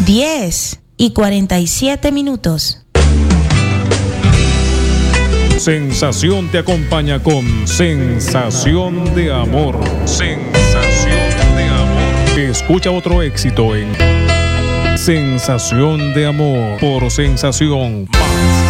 10:47. Sensación te acompaña con Sensación de Amor. Sensación de Amor. Escucha otro éxito en Sensación de Amor por Sensación Más.